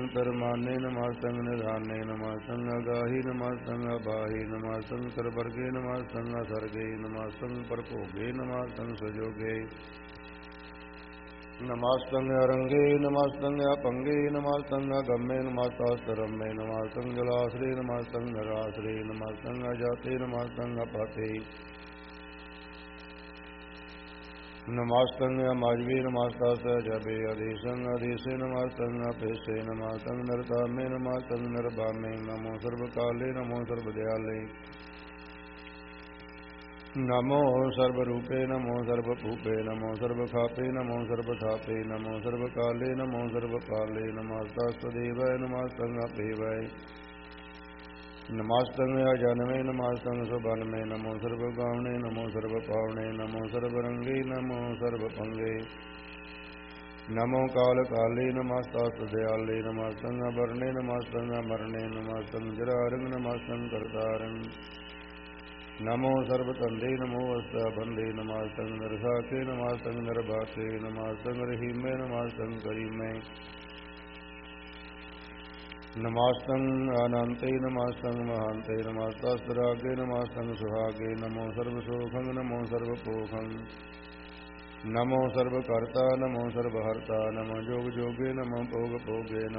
परमाने नमस्तंग निधाने नमस्तंग अगाही नमस्तंग अबाही नमस्तंग सरवर्गे नमस्तंग असर्गे नमस्तंग परभोगे नमस्तंग सजोगे नमस्तंग अरंगे नमस्तंग अपंगे नमस्तंग अगम्ये नमस्तास्तरम्ये नमस्तंग जलाश्रे नमस्तंग नराश्रे नमस्तंग अजाते नमस्तंग अपाते नमस्तंग अमाजवे नमस्तास जबे अधीशंग अधीशे नमस्तंग अपेशे नमस्तंग नरतामे नमस्तंग नरबामे नमो सर्वकाले नमो सर्वदयाले नमो सर्वरूपे नमो सर्वभूपे नमो सर्वखापे नमो सर्वथापे नमो सर्वकाले नमो सर्वकाले नमस्तास्त्वदेवाय नमस्तंग अपेवाय नमस्तंग अजन्मे नमस्तंग सुबन्मे नमो सर्वगावणे नमो सर्वपावणे नमो सर्वरंगे नमो सर्वपंगे नमो काल काले नमस्तास्तदयाले नमस्तंग अवर्णे नमस्तंग अमरणे नमस्तंग जरारंग नमस्तंग करतारं नमो सर्वतंदे नमो अष्टाबंधे नमस्तंग नरसाखे नमस्तंग नरभाखे नमस्तंग रहीमे नमस्तंग करीमे नमस्तंग अनंते नमस्तंग महांते नमस्तास्तरागे नमस्तंग सुहागे नमो सर्वसोखं नमो सर्वपोखं नमो सर्वकर्ता नमो सर्वहर्ता नमो जोग जोगे नमो भोग भोगे